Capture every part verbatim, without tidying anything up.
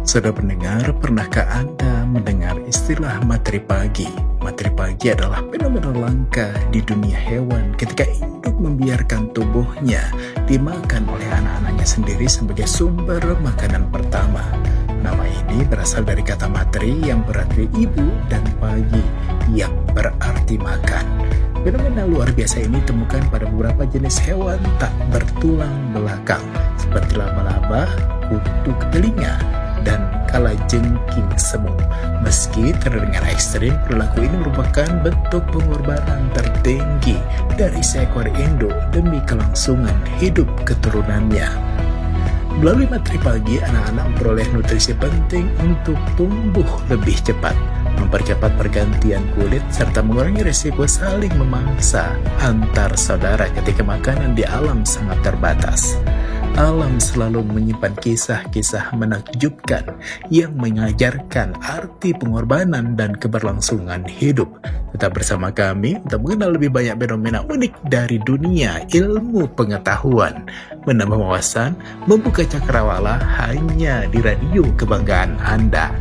Saudara pendengar, pernahkah Anda mendengar istilah materi pagi? Materi pagi adalah fenomena langka di dunia hewan ketika induk membiarkan tubuhnya dimakan oleh anak-anaknya sendiri sebagai sumber makanan pertama. Nama ini berasal dari kata materi yang berarti ibu dan pagi yang berarti makan. Fenomena luar biasa ini ditemukan pada beberapa jenis hewan tak bertulang belakang seperti laba-laba, kutu telinga, dan kalajengking semu. Meski terdengar ekstrim, perilaku ini merupakan bentuk pengorbanan tertinggi dari seekor induk demi kelangsungan hidup keturunannya. Melalui materi pagi, anak-anak memperoleh nutrisi penting untuk tumbuh lebih cepat, mempercepat pergantian kulit, serta mengurangi risiko saling memangsa antar saudara ketika makanan di alam sangat terbatas. Alam selalu menyimpan kisah-kisah menakjubkan yang mengajarkan arti pengorbanan dan keberlangsungan hidup. Tetap bersama kami untuk mengenal lebih banyak fenomena unik dari dunia ilmu pengetahuan, menambah wawasan, membuka cakrawala hanya di radio kebanggaan Anda.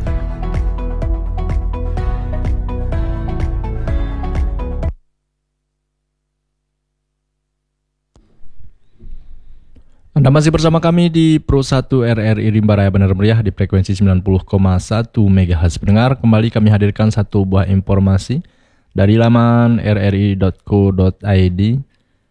Anda masih bersama kami di Pro satu R R I Rimba Raya Bandar Meriah di frekuensi sembilan puluh koma satu megahertz. Pendengar, kembali kami hadirkan satu buah informasi dari laman r r i dot co dot i d.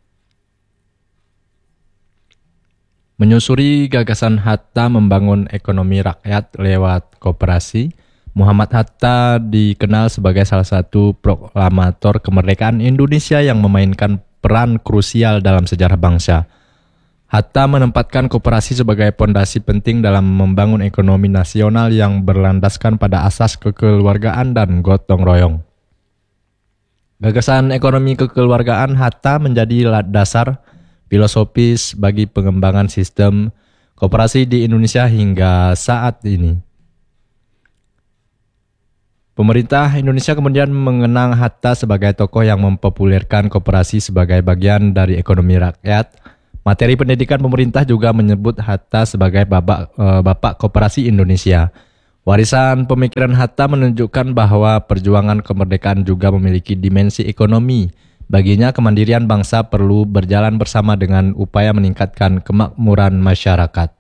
Menyusuri gagasan Hatta membangun ekonomi rakyat lewat koperasi, Muhammad Hatta dikenal sebagai salah satu proklamator kemerdekaan Indonesia yang memainkan peran krusial dalam sejarah bangsa. Hatta menempatkan koperasi sebagai pondasi penting dalam membangun ekonomi nasional yang berlandaskan pada asas kekeluargaan dan gotong royong. Gagasan ekonomi kekeluargaan Hatta menjadi dasar filosofis bagi pengembangan sistem koperasi di Indonesia hingga saat ini. Pemerintah Indonesia kemudian mengenang Hatta sebagai tokoh yang mempopulerkan koperasi sebagai bagian dari ekonomi rakyat. Materi pendidikan pemerintah juga menyebut Hatta sebagai bapak, e, bapak koperasi Indonesia. Warisan pemikiran Hatta menunjukkan bahwa perjuangan kemerdekaan juga memiliki dimensi ekonomi. Baginya kemandirian bangsa perlu berjalan bersama dengan upaya meningkatkan kemakmuran masyarakat.